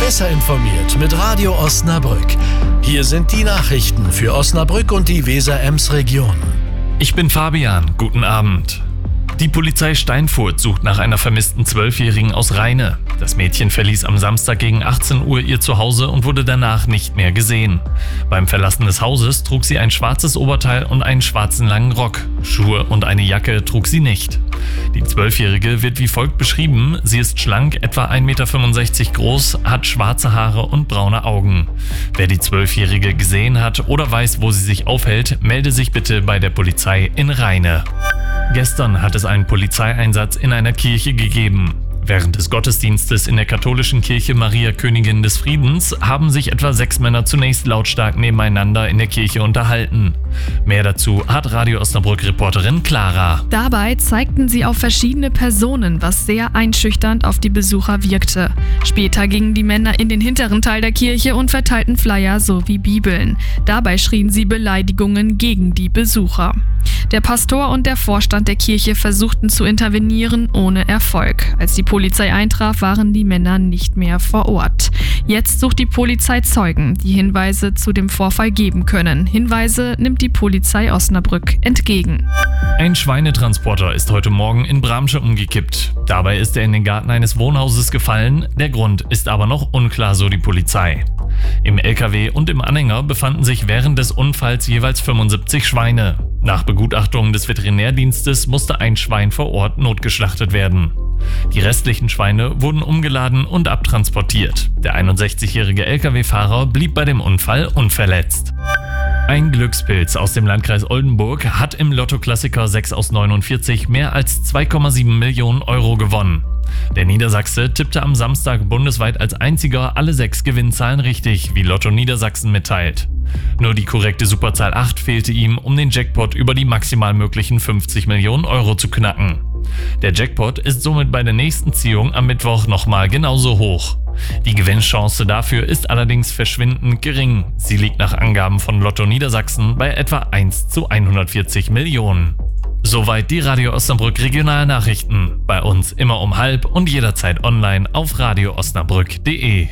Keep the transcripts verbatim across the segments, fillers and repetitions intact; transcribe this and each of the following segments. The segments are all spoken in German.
Besser informiert mit Radio Osnabrück. Hier sind die Nachrichten für Osnabrück und die Weser-Ems-Region. Ich bin Fabian, guten Abend. Die Polizei Steinfurt sucht nach einer vermissten Zwölfjährigen aus Rheine. Das Mädchen verließ am Samstag gegen achtzehn Uhr ihr Zuhause und wurde danach nicht mehr gesehen. Beim Verlassen des Hauses trug sie ein schwarzes Oberteil und einen schwarzen langen Rock. Schuhe und eine Jacke trug sie nicht. Die Zwölfjährige wird wie folgt beschrieben: Sie ist schlank, etwa ein Meter fünfundsechzig groß, hat schwarze Haare und braune Augen. Wer die Zwölfjährige gesehen hat oder weiß, wo sie sich aufhält, melde sich bitte bei der Polizei in Rheine. Gestern hat es einen Polizeieinsatz in einer Kirche gegeben. Während des Gottesdienstes in der katholischen Kirche Maria Königin des Friedens haben sich etwa sechs Männer zunächst lautstark nebeneinander in der Kirche unterhalten. Mehr dazu hat Radio Osnabrück-Reporterin Clara. Dabei zeigten sie auf verschiedene Personen, was sehr einschüchternd auf die Besucher wirkte. Später gingen die Männer in den hinteren Teil der Kirche und verteilten Flyer sowie Bibeln. Dabei schrien sie Beleidigungen gegen die Besucher. Der Pastor und der Vorstand der Kirche versuchten zu intervenieren, ohne Erfolg. Als die Polizei eintraf, waren die Männer nicht mehr vor Ort. Jetzt sucht die Polizei Zeugen, die Hinweise zu dem Vorfall geben können. Hinweise nimmt die Polizei Osnabrück entgegen. Ein Schweinetransporter ist heute Morgen in Bramsche umgekippt. Dabei ist er in den Garten eines Wohnhauses gefallen. Der Grund ist aber noch unklar, so die Polizei. Im L K W und im Anhänger befanden sich während des Unfalls jeweils fünfundsiebzig Schweine. Nach Begutachtung des Veterinärdienstes musste ein Schwein vor Ort notgeschlachtet werden. Die restlichen Schweine wurden umgeladen und abtransportiert. Der einundsechzigjährige L K W-Fahrer blieb bei dem Unfall unverletzt. Ein Glückspilz aus dem Landkreis Oldenburg hat im Lotto-Klassiker sechs aus neunundvierzig mehr als zwei Komma sieben Millionen Euro gewonnen. Der Niedersachse tippte am Samstag bundesweit als einziger alle sechs Gewinnzahlen richtig, wie Lotto Niedersachsen mitteilt. Nur die korrekte Superzahl acht fehlte ihm, um den Jackpot über die maximal möglichen fünfzig Millionen Euro zu knacken. Der Jackpot ist somit bei der nächsten Ziehung am Mittwoch nochmal genauso hoch. Die Gewinnchance dafür ist allerdings verschwindend gering. Sie liegt nach Angaben von Lotto Niedersachsen bei etwa eins zu hundertvierzig Millionen. Soweit die Radio Osnabrück Regionalnachrichten. Bei uns immer um halb und jederzeit online auf radio osnabrück punkt de.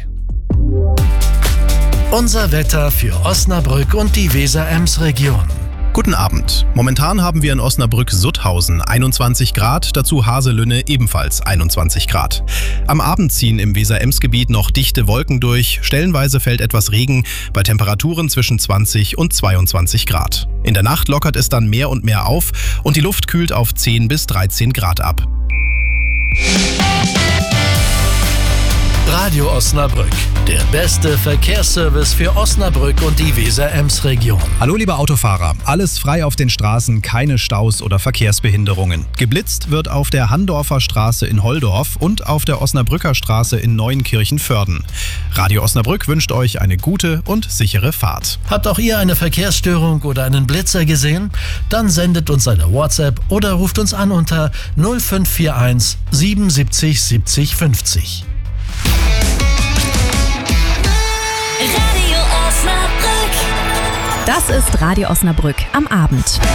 Unser Wetter für Osnabrück und die Weser-Ems-Region. Guten Abend. Momentan haben wir in Osnabrück-Sutthausen einundzwanzig Grad, dazu Haselünne ebenfalls einundzwanzig Grad. Am Abend ziehen im Weser-Ems-Gebiet noch dichte Wolken durch, stellenweise fällt etwas Regen bei Temperaturen zwischen zwanzig und zweiundzwanzig Grad. In der Nacht lockert es dann mehr und mehr auf und die Luft kühlt auf zehn bis dreizehn Grad ab. Radio Osnabrück, der beste Verkehrsservice für Osnabrück und die Weser-Ems-Region. Hallo liebe Autofahrer, alles frei auf den Straßen, keine Staus oder Verkehrsbehinderungen. Geblitzt wird auf der Handorfer Straße in Holdorf und auf der Osnabrücker Straße in Neuenkirchen-Vörden. Radio Osnabrück wünscht euch eine gute und sichere Fahrt. Habt auch ihr eine Verkehrsstörung oder einen Blitzer gesehen? Dann sendet uns eine WhatsApp oder ruft uns an unter null fünf vier eins siebenundsiebzig siebzig fünfzig. Radio Osnabrück. Das ist Radio Osnabrück am Abend.